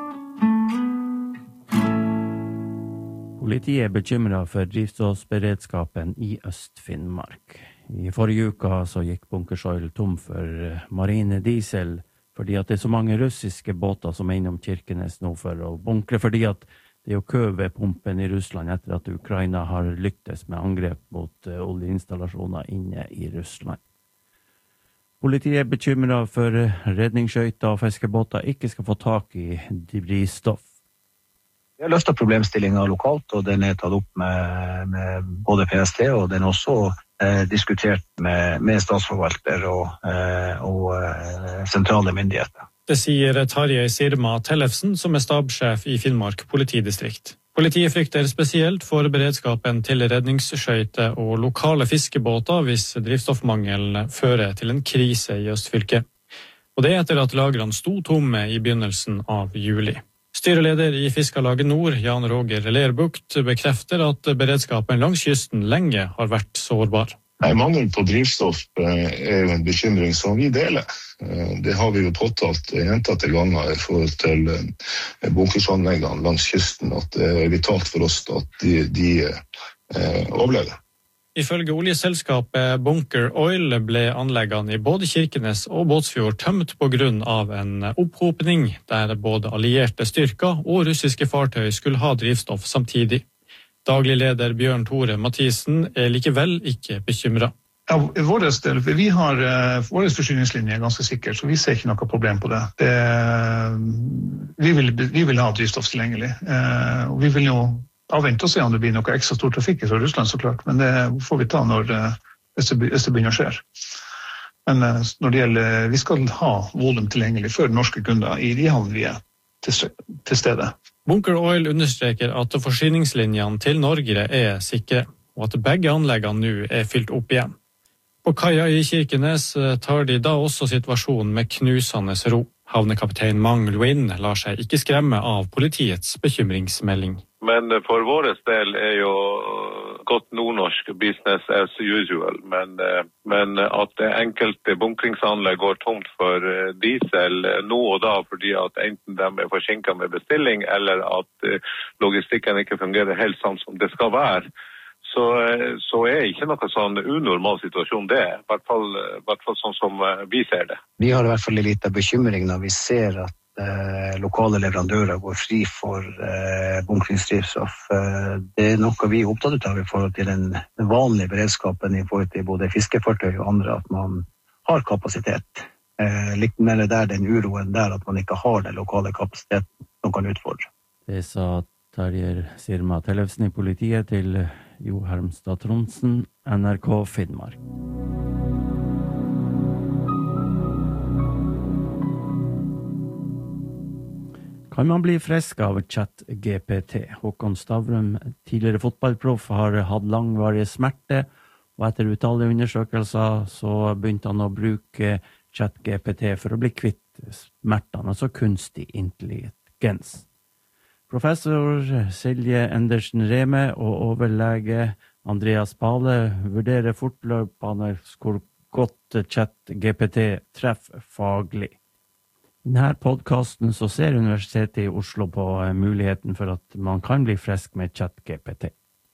Politiet er bekymret for drivstoffberedskapen i Øst-Finnmark. I forrige uka så gikk Bunkersoil tom for marine diesel, fordi at det er så mange russiske båter som er innom Kirkenes nå for å bunkre, fordi at det er jo kø ved pumpen i Russland etter at Ukraina har lyktes med angrep mot uh, oljeinstallasjoner inne i Russland. Politiet er bekymret for redningsskøyter og fiskebåter ikke skal få tak i drivstoff. Vi har løftet problemstillinger lokalt, og den er tatt opp med, med både P S T, og den er også eh, diskutert med, med statsforvalter og, eh, og eh, sentrale myndigheter. Det sier Tarjei Sirma Tellefsen, som er stabssjef i Finnmark politidistrikt. Politiet frykter spesielt for beredskapen til redningsskøyter og lokale fiskebåter hvis drivstoffmangelen fører til en krise i Østfylket. Og det etter at lagrene sto tomme i begynnelsen av juli. Styreleder i Fiskarlaget Nord, Jan Roger Lerbukt, bekrefter at beredskapen langs kysten lenge har vært sårbar. Nei, mangel på drivstoff er jo en bekymring som vi deler. Det har vi jo påtalt gjentatte ganger i forhold til bunkersanleggene langs kysten, at det er vitalt for oss at de, de eh, overlever. Ifølge oljeselskapet Bunker Oil ble anleggene i både Kirkenes og Båtsfjord tømt på grunn av en opphopning der både allierte styrker og russiske fartøy skulle ha drivstoff samtidig. Daglig leder Bjørn Tore Mathisen er likevel ikke bekymret. Ja, vår del, vi har vår forsyningslinje er ganske sikker, så vi ser ikke noe problem på det. det vi, vil, vi vil ha drivstoff tilgjengelig. Og vi vil jo avvente og se om det blir noe ekstra stor trafikk fra Russland, så klart. Men det får vi ta når, hvis det begynner å skje. Men når det gjelder, vi skal ha volum tilgjengelig for norske kunder i de havn vi er til stede. Bunker Oil understreker at forsyningslinjene til Norge er sikre, og at begge anleggene nå er fylt opp igjen. På kaia i Kirkenes tar de da også situasjonen med knusende ro. Havnekaptein Mang Luin lar seg ikke skremme av politiets bekymringsmelding. Men for vår del er jo godt nordnorsk business as usual, men, men at enkelte bunkringsanlegg går tomt for diesel nå og da, fordi at enten de er forsinket med bestilling, eller at logistikken ikke fungerer helt sånn som det skal være, Så, så er ikke noe sånn unormal situasjon det, i hvert fall, i hvert fall sånn som vi ser det. Vi har i hvert fall litt av bekymring når vi ser at eh, lokale leverandører går fri for eh, bunkringsdrivstoff. Eh, det er noe vi er opptatt av i forhold til den vanlige beredskapen i forhold til både fiskefartøy og andre, at man har kapasitet. Eh, litt mer der den uroen der at man ikke har den lokale kapasiteten som kan utfordre. Det sa Tarjei Sirma Tellefsen i politiet til Jo Hermstad Tronsen, N R K Finnmark. Kan man bli frisk av chat G P T? Håkon Stavrum, tidligere fotballproff, har hatt langvarige smerte, og etter utallige undersøkelser så begynte han å bruke chat G P T for å bli kvitt smertene, altså kunstig intelligens. Professor Silje Endersen Reme og overlege Andreas Pale vurderer fortløpende hvor godt chat G P T treffer faglig. I denne podcasten så ser Universitetet i Oslo på muligheten for at man kan bli frisk med chat G P T.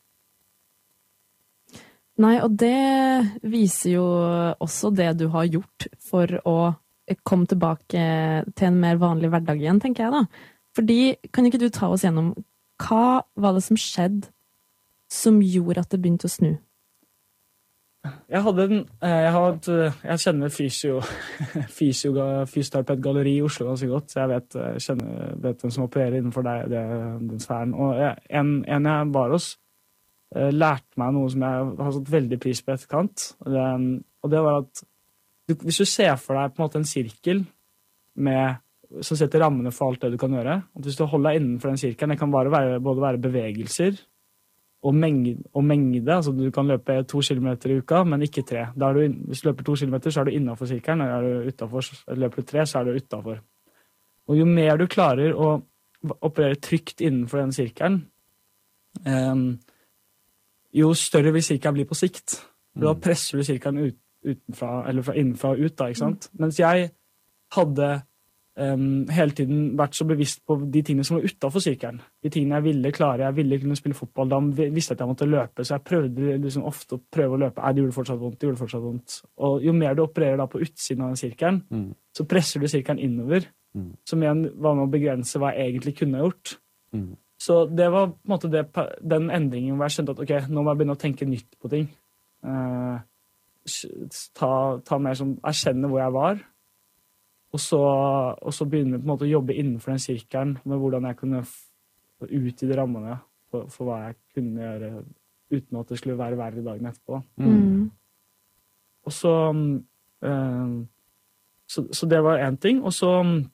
Nei, og det viser jo også det du har gjort for å komme tilbake til en mer vanlig hverdag igjen, tenker jeg da. Fordi, kan ikke du ta oss gjennom, hva var det som skjedde som gjorde at det begynte å snu? Jeg hadde en, jeg, hadde, jeg kjenner fysio, fysio, fysioterapeutgalleri i Oslo ganske godt, så jeg vet, jeg kjenner, vet hvem som opererer innenfor det, det, den sfæren. Og jeg, en, en jeg var hos, lærte meg noe som jeg har satt veldig pris på etterkant, og det, og det var at du, hvis du ser for deg på en måte en sirkel med som setter rammene for alt det du kan gjøre. At hvis du holder deg innenfor den sirkelen, det kan bare være, både være bevegelser og mengde, og mengde, altså du kan løpe to kilometer i uka, men ikke tre. Da er du, hvis du løper to kilometer, så er du innenfor sirkelen, og er du utenfor, løper du tre, så er du utenfor. Og jo mer du klarer å operere trygt innenfor den sirkelen, um, jo større vil sirkelen bli på sikt. Da presser du sirkelen ut, utenfra, eller fra innenfra og ut da, ikke sant? Mens jeg hadde Um, hele tiden vært så bevisst på de tingene som var utenfor sirkelen. De tingene jeg ville klare, jeg ville kunne spille fotball, da visste jeg at jeg måtte løpe, så jeg prøvde liksom ofte å prøve å løpe. Nei, det gjorde fortsatt vondt, det gjorde fortsatt vondt. Og jo mer du opererer da på utsiden av den sirkelen, mm. så presser du sirkelen innover, mm. som igjen var med å begrense hva jeg egentlig kunne gjort. Mm. Så det var på en måte det, den endringen hvor jeg skjønte at ok, nå må jeg begynne å tenke nytt på ting. Uh, ta, ta mer som, erkjenne hvor jeg var, Og så, og så begynne på en måte å jobbe innenfor den sirkelen med hvordan jeg kunne utvide rammene for, for hva jeg kunne gjøre uten at det skulle være verre dagen etterpå. Mm. Og så, øh, så, så det var en ting. Og så,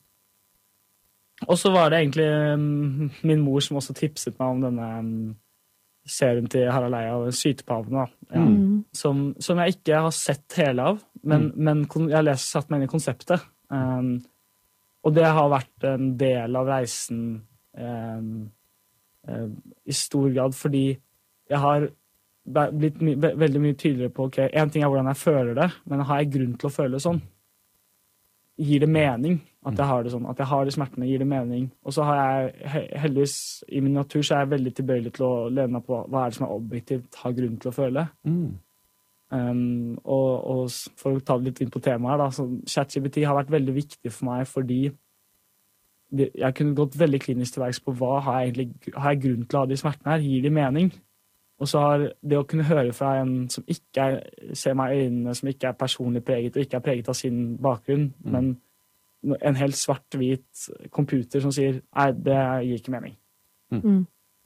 og så var det egentlig min mor som også tipset meg om denne serien til Harald Eia og Sytepavene, ja, mm. som, som jeg ikke har sett hele av, men, mm. men jeg har lest, satt meg inn i konseptet. Um, og det har vært en del av reisen um, um, i stor grad, fordi jeg har blitt my ve veldig mye tydeligere på, ok, en ting er hvordan jeg føler det, men har jeg grunn til å føle det sånn? Gir det mening at jeg har det sånn? At jeg har de smertene, gir det mening? Og så har jeg, heldigvis i min natur, så er jeg veldig tilbøyelig til å lene meg på hva er det som er objektivt, har grunn til å føle. Mm. Um, og, og for å ta det litt inn på temaet her da, så ChatGPT har vært veldig viktig for meg fordi det, jeg kunne gått veldig klinisk til verks på hva har jeg egentlig har jeg grunn til å ha de smertene her, gir de mening? Og så har det å kunne høre fra en som ikke er, ser meg i øynene, som ikke er personlig preget, og ikke er preget av sin bakgrunn, mm. men en helt svart-hvit computer som sier, nei, det gir ikke mening. Mm.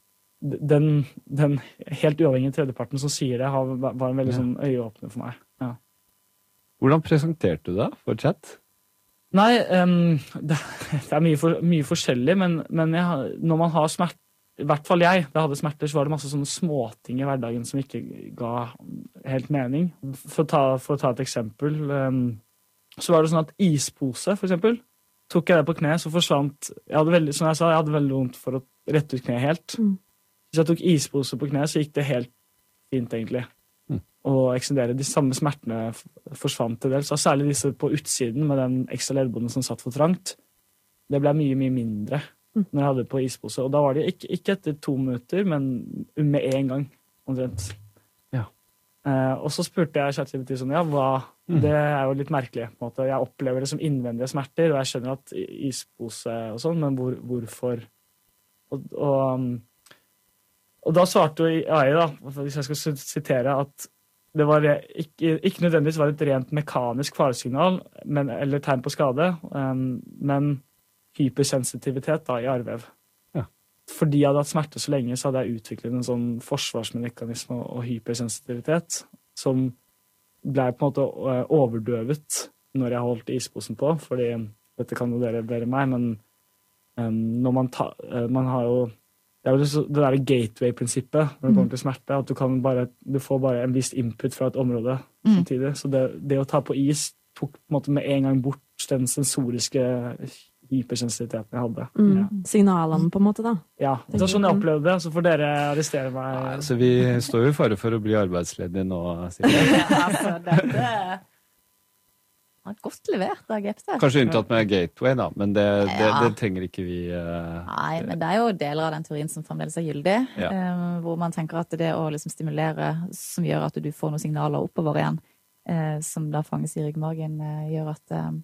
Den, den helt uavhengige tredjeparten som sier det, har, var en veldig ja. sånn øyeåpner for meg. Ja. Hvordan presenterte du det for chat? Nei, um, det, det er mye, for, mye forskjellig, men, men jeg, når man har smerte, i hvert fall jeg, da jeg hadde smerter, så var det masse sånne småting i hverdagen som ikke ga helt mening. For å ta, for å ta et eksempel, um, så var det sånn at ispose, for eksempel, tok jeg det på kne, så forsvant, jeg hadde veldig, som jeg sa, jeg hadde veldig vondt for å rette ut kne helt. Mm. Hvis jeg tok ispose på kne, så gikk det helt fint, egentlig. Mm. Og eksendere, de samme smertene forsvant til dels, og særlig disse på utsiden med den ekstra ledbånden som satt for trangt. Det ble mye, mye mindre når jeg hadde på ispose. Og da var det ikke, ikke etter to minutter, men med en gang, omtrent. Ja. Eh, og så spurte jeg ChatGPT sånn, ja, hva, mm. det er jo litt merkelig, på en måte. Jeg opplever det som innvendige smerter, og jeg skjønner at ispose og sånn, men hvor, hvorfor? Og, og, og da svarte jo A I, da, hvis jeg skal sitere, at det var ikke, ikke nødvendigvis var et rent mekanisk faresignal, men, eller tegn på skade, um, men hypersensitivitet da, i arrvev. Ja. Fordi jeg hadde hatt smerte så lenge, så hadde jeg utviklet en sånn forsvarsmekanisme og hypersensitivitet, som ble på en måte overdøvet når jeg holdt isposen på, fordi dette kan jo dere bedre meg, men um, når man, ta, uh, man har jo, det er jo det der gateway-prinsippet når det kommer til smerte, at du, kan bare, du får bare en viss input fra et område mm. samtidig. Så det, det å ta på is tok på en måte med en gang bort den sensoriske hypersensitiviteten jeg hadde. Mm. Ja. Signalene på en måte da. Ja, det var sånn jeg opplevde det, så får dere arrestere meg. Ja, så vi står jo i fare for å bli arbeidsledige nå, Silje. Ja, altså, dette var godt levert av G P T. Kanskje unntatt med Gateway da, men det, det, ja. det trenger ikke vi... Uh, Nei, men det er jo deler av den teorien som fremdeles er gyldig, ja. um, hvor man tenker at det å liksom stimulere, som gjør at du får noen signaler oppover igjen, uh, som da fanges i ryggmargen, uh, gjør at... Uh,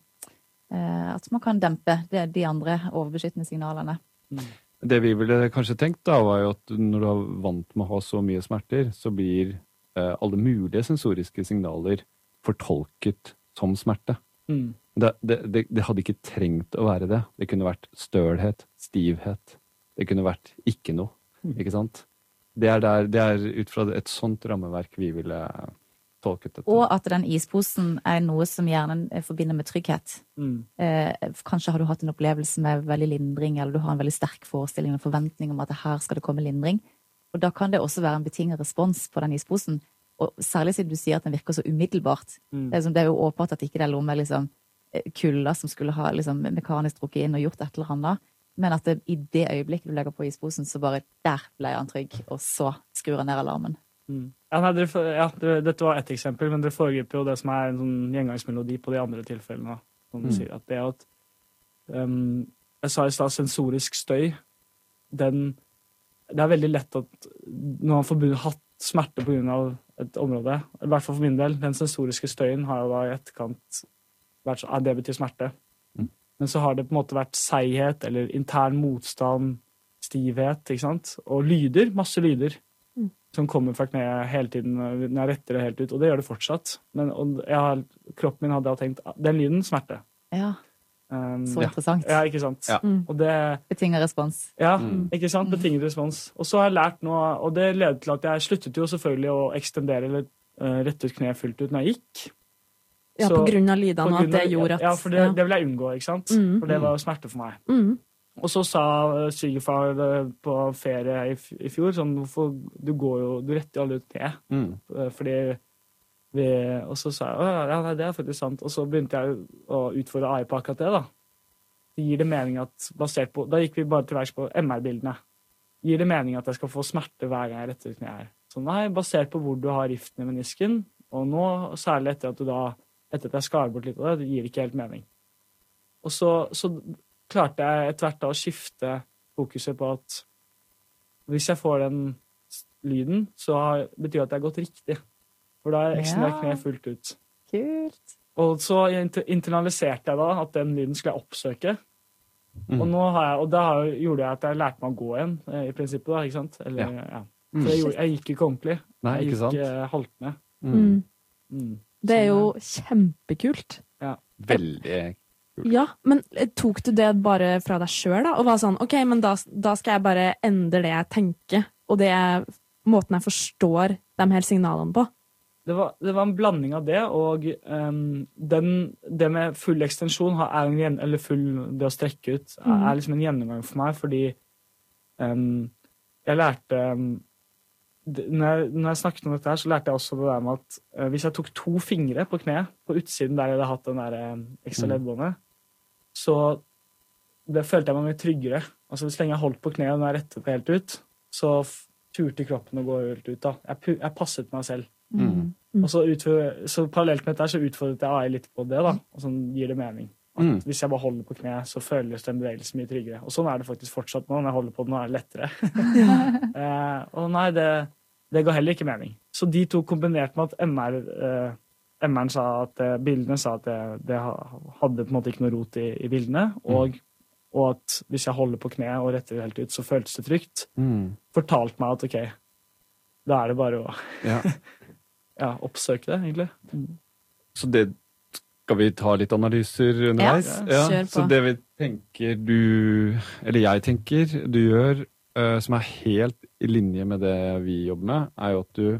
at man kan dempe det, de andre overbeskyttende signalene. Det vi ville kanskje tenkt da, var jo at når du er vant med å ha så mye smerter, så blir eh, alle mulige sensoriske signaler fortolket som smerte. Mm. Det, det, det, det hadde ikke trengt å være det. Det kunne vært stølhet, stivhet. Det kunne vært ikke noe, mm. ikke sant? Det er, der, det er ut fra et sånt rammeverk vi ville... Og at den isposen er noe som gjerne forbinder med trygghet. Mm. Eh, kanskje har du hatt en opplevelse med veldig lindring, eller du har en veldig sterk forestilling og forventning om at her skal det komme lindring. Og da kan det også være en betinget respons på den isposen. Og særlig siden du sier at den virker så umiddelbart. Mm. Det, er som, det er jo åpenbart at ikke det er noe med liksom, kulda som skulle ha liksom, mekanisk drukket inn og gjort et eller annet. Men at det, i det øyeblikket du legger på isposen, så bare der ble han trygg, og så skrur han ned alarmen. Mm. Ja, nei, dere, ja, dere, dette var ett eksempel, men dere foregriper jo det som er en sånn gjengangsmelodi på de andre tilfellene. Som mm. sier at det at um, jeg sa i stad sensorisk støy, den, det er veldig lett at når man får hatt smerte på grunn av et område, i hvert fall for min del, den sensoriske støyen har jo da i etterkant vært så, ja, det betyr smerte. Mm. Men så har det på en måte vært seighet eller intern motstand, stivhet, ikke sant? Og lyder, masse lyder. Som kommer fra kneet hele tiden når jeg retter det helt ut, og det gjør det fortsatt. Men jeg har, kroppen min hadde jeg tenkt, den lyden smerte. Ja, um, så interessant. Ja, ikke sant. Ja. Mm. Og det, betinget respons. Ja, mm. ikke sant, betinget respons. Og så har jeg lært noe, og det ledet til at jeg sluttet jo selvfølgelig å ekstendere eller uh, rette ut kneet fullt ut når jeg gikk. Ja, så, på grunn av lydene, at det gjorde at... Ja, for det, det vil jeg unngå, ikke sant? Mm. For det var jo smerte for meg. Mm. Og så sa svigerfar på ferie i, i fjor, sånn, hvorfor, du går jo, du retter jo aldri ut ned. Mm. Fordi vi, og så sa jeg, ja, nei, det er faktisk sant. Og så begynte jeg å utfordre A I på akkurat det da. Det gir det mening at, basert på, da gikk vi bare til verks på M R-bildene. Gir det mening at jeg skal få smerte hver gang jeg retter ut kneet her? Så nei, basert på hvor du har riften i menisken, og nå, særlig etter at du da, etter at jeg skar bort litt av det, det gir ikke helt mening. Og så, så klarte jeg etter hvert da å skifte fokuset på at hvis jeg får den lyden, så betyr det at det er gått riktig. For da har jeg ekstendert kneet fullt ut. Kult. Og så internaliserte jeg da at den lyden skulle jeg oppsøke. Mm. Og, nå har jeg, og da gjorde jeg at jeg lærte meg å gå igjen, i prinsippet da, ikke sant? Eller, ja. Ja. For jeg, gjorde, jeg gikk ikke ordentlig. Nei, jeg ikke sant? gikk uh, halvt med. Mm. Mm. Det er jo kjempekult. Ja. Veldig kult. Ja, men tok du det bare fra deg selv da? Og var sånn, ok, men da, da skal jeg bare endre det jeg tenker, og det er måten jeg forstår de her signalene på. Det var, det var en blanding av det, og um, den, det med full ekstensjon, er en, eller full, det å strekke ut, er, er liksom en gjennomgang for meg, fordi um, jeg lærte, um, det, når, jeg, når jeg snakket om dette her, så lærte jeg også det der med at uh, hvis jeg tok to fingre på kne, på utsiden der jeg hadde hatt den der um, ekstra leddbåndet, så det følte jeg meg mye tryggere. Altså, så lenge jeg holdt på kne og når jeg rettet det helt ut, så turte kroppen å gå helt ut da. Jeg, jeg passet meg selv. Mm. Og så, utfor, så parallelt med dette så utfordret jeg A I litt på det da, og sånn gir det mening. At Mm. hvis jeg bare holder på kne, så føles den bevegelsen mye tryggere. Og sånn er det faktisk fortsatt nå, når jeg holder på den, nå er det lettere. eh, og nei, det, det ga heller ikke mening. Så de to kombinert med at M R, eh, M R-en sa at eh, bildene sa at det, det hadde på en måte ikke noe rot i, i bildene, og, og at hvis jeg holder på kne og retter det helt ut, så føles det trygt, Mm. fortalt meg at ok, da er det bare å Ja. ja, oppsøke det, egentlig. Så det skal vi ta litt analyser underveis? Ja, kjør på. Så det vi tenker du, eller jeg tenker du gjør, uh, som er helt i linje med det vi jobber med, er jo at du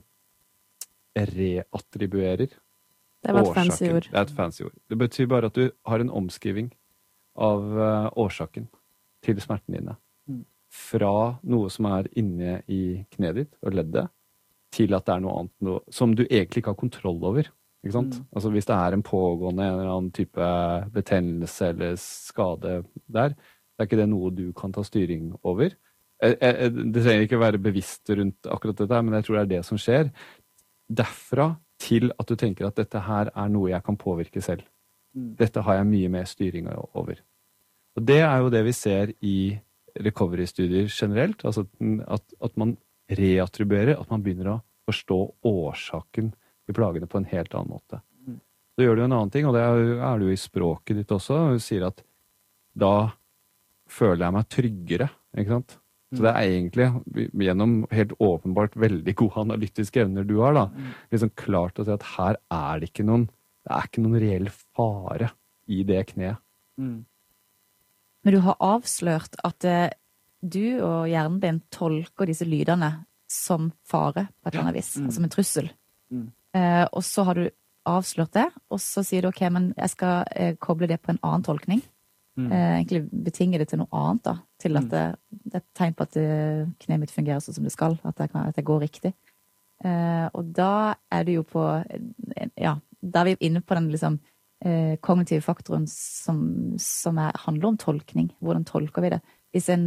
reattribuerer Det var et fancy ord. Det er et fancy ord. Det betyr bare at du har en omskriving av uh, årsaken til smerten dine. Mm. Fra noe som er inne i kneet ditt og leddet, til at det er noe annet noe, som du egentlig ikke har kontroll over. Ikke sant? Mm. Altså hvis det er en pågående en eller annen type betennelse eller skade der, det er ikke det noe du kan ta styring over. Jeg, jeg, det trenger ikke være bevisst rundt akkurat dette, men jeg tror det er det som skjer. Derfra til at du tenker at dette her er noe jeg kan påvirke selv. Mm. Dette har jeg mye mer styring over. Og det er jo det vi ser i recovery-studier generelt, altså at, at man reattribuerer, at man begynner å forstå årsaken i plagene på en helt annen måte. Mm. Så gjør du en annen ting, og det er, er du i språket ditt også, og du sier at da føler jeg meg tryggere, ikke sant? Så det er egentlig, gjennom helt åpenbart veldig gode analytiske evner du har, da, liksom klart å si at her er det ikke noen, det er ikke noen reell fare i det kneet. Mm. Men du har avslørt at eh, du og hjernen din tolker disse lydene som fare på et eller annet vis, Mm. som en trussel. Mm. Eh, og så har du avslørt det, og så sier du ok, men jeg skal eh, koble det på en annen tolkning. Mm. Eh, egentlig betinge det til noe annet da, til at det, det er et tegn på at det, kneet mitt fungerer sånn som det skal, at jeg, kan, at jeg går riktig. Eh, og da er du jo på, ja, da er vi inne på den liksom eh, kognitive faktoren som, som er, handler om tolkning. Hvordan tolker vi det? Hvis en,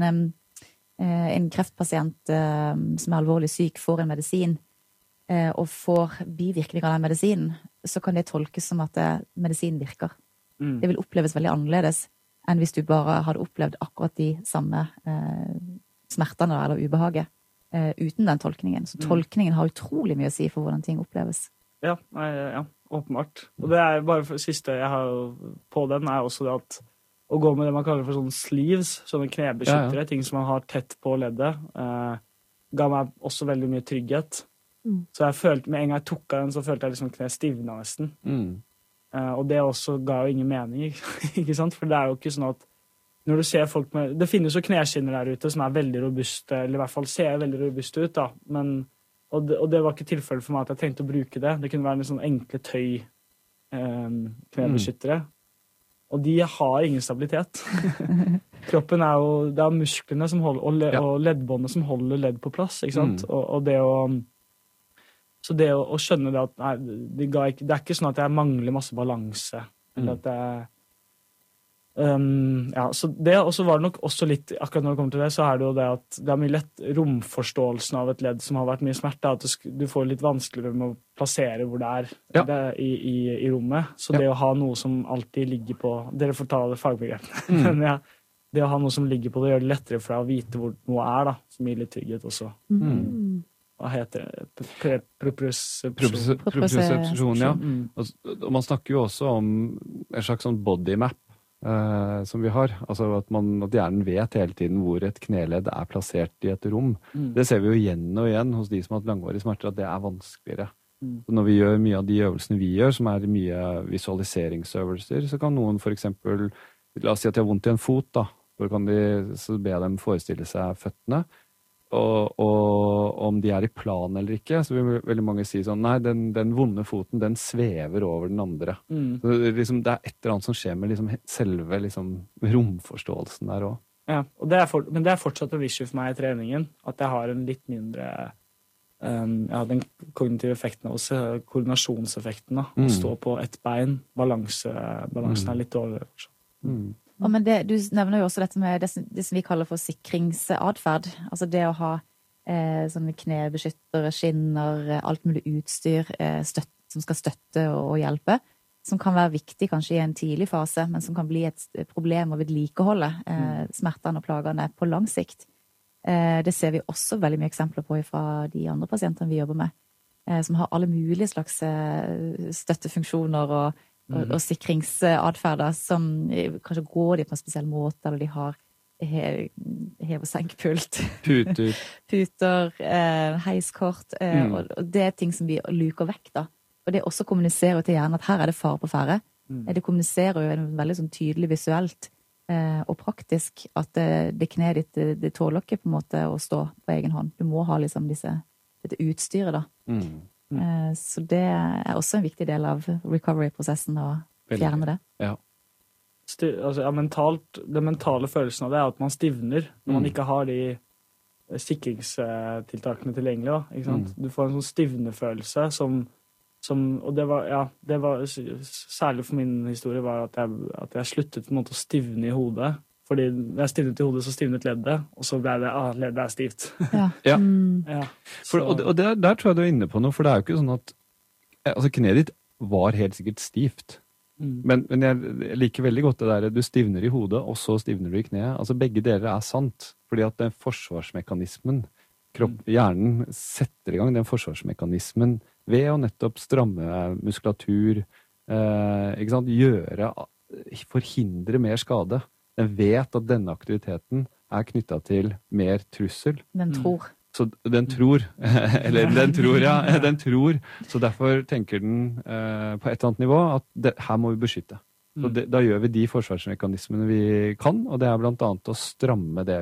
eh, en kreftpasient eh, som er alvorlig syk får en medisin, eh, og får bivirkninger av den medisinen, så kan det tolkes som at det, medisinen virker. Mm. Det vil oppleves veldig annerledes enn hvis du bare hadde opplevd akkurat de samme eh, smertene eller ubehaget eh, uten den tolkningen. Så Mm. tolkningen har utrolig mye å si for hvordan ting oppleves. Ja, nei, ja, åpenbart. Og det er bare for siste jeg har på den, er også det at å gå med det man kaller for sånne sleeves, sånne knebeskyttere, Ja, ja. ting som man har tett på leddet, eh, ga meg også veldig mye trygghet. Mm. Så jeg følte, med en gang jeg tok av den, så følte jeg liksom kne stivna nesten. Mm. Eh, og det også ga jo ingen mening, ikke sant? For det er jo ikke sånn at når du ser folk med, det finnes jo kneskinner der ute som er veldig robuste, eller i hvert fall ser veldig robuste ut da, men, og det, og det var ikke tilfellet for meg at jeg trengte å bruke det. Det kunne være en sånn enkle tøy eh, knebeskyttere. Og de har ingen stabilitet. Kroppen er jo, det er musklene som holder, og, le, Ja. og leddbåndet som holder ledd på plass, ikke sant? Mm. Og, og det å, så det å, å skjønne det at nei, det, ga ikke, det er ikke sånn at jeg mangler masse balanse, eller Mm. at jeg, um, ja, så det, og så var det nok også litt, akkurat når det kommer til det, så er det jo det at det er mye lett romforståelsen av et ledd som har vært mye smerte, at du, sk- du får litt vanskeligere med å plassere hvor det er Ja. det, i, i, i rommet. Så Ja. det å ha noe som alltid ligger på, dere får ta det fagbegrepene, Mm. men ja, det å ha noe som ligger på det gjør det lettere for deg å vite hvor noe er da, som gir litt trygghet også. Mm. Hva heter det? Pre- pre- Propriosepsjon. Propriosepsjon, ja. Mm. Og, og man snakker jo også om en slags sånn body map, eh, som vi har. Altså at, man, at hjernen vet hele tiden hvor et kneledd er plassert i et rom. Mm. Det ser vi jo igjen og igjen hos de som har hatt langvarige smerter, at det er vanskeligere. Mm. Så når vi gjør mye av de øvelsene vi gjør, som er mye visualiseringsøvelser, så kan noen for eksempel, la oss si at de har vondt i en fot, da, så kan de så be dem forestille seg føttene, og, og om de er i plan eller ikke, så vil veldig mange si sånn, nei, den, den vonde foten, den svever over den andre. Mm. Så det, liksom, det er et eller annet som skjer med liksom, selve liksom, romforståelsen der også. Ja, og det er for, men det er fortsatt en issue for meg i treningen, at jeg har en litt mindre, um, ja, den kognitive effekten av oss, koordinasjonseffekten da, Mm. å stå på ett bein, balanse, balansen Mm. er litt dårligere. Mm. Og men det, du nevner jo også dette med det, som- det som vi kaller for sikringsatferd. Altså det å ha eh, sånne knebeskyttere, skinner, alt mulig utstyr eh, støtt, som skal støtte og, og hjelpe. Som kan være viktig kanskje i en tidlig fase, men som kan bli et problem å vedlikeholde eh, smertene og plagene på lang sikt. Eh, det ser vi også veldig mye eksempler på fra de andre pasientene vi jobber med, eh, som har alle mulige slags eh, støttefunksjoner og Og, og sikringsatferder som kanskje går de på en spesiell måte, eller de har he, hev- og senkpult. Puter. Puter, eh, heiskort. Eh, Mm. og, og det er ting som vi luker vekk, da. Og det også kommuniserer til hjernen at her er det fare på ferde. Mm. Eh, Det kommuniserer jo en veldig sånn tydelig visuelt eh, og praktisk at det, det kneet ditt, det, det tåler ikke på en måte å stå på egen hånd. Du må ha liksom disse, dette utstyret, da. Mm. Eh, Så det er også en viktig del av recovery-prosessen å fjerne det. Ja. Sti, altså, ja, mentalt, den mentale følelsen av det er at man stivner når man Mm. ikke har de sikringstiltakene tilgjengelig. Da, ikke sant? Mm. Du får en sånn stivnefølelse som, som og det var, ja, det var særlig for min historie var at jeg, at jeg sluttet på en måte å stivne i hodet. Fordi når jeg stivnet i hodet, så stivnet leddet, og så ble det, ah, leddet er stivt. Ja. Ja. Ja, For, og og der, der tror jeg du er inne på noe, for det er jo ikke sånn at altså kneet ditt var helt sikkert stivt. Mm. Men, men jeg liker veldig godt det der, du stivner i hodet, og så stivner du i kneet. Altså begge deler er sant, fordi at den forsvarsmekanismen, kropp, hjernen setter i gang den forsvarsmekanismen ved å nettopp stramme muskulatur, eh, ikke sant, gjøre, forhindre mer skade. Den vet at denne aktiviteten er knyttet til mer trussel. Den tror. Så den tror, eller den tror, ja, den tror, så derfor tenker den eh, på et eller annet nivå at det, her må vi beskytte. Så det, da gjør vi de forsvarsmekanismene vi kan, og det er blant annet å stramme det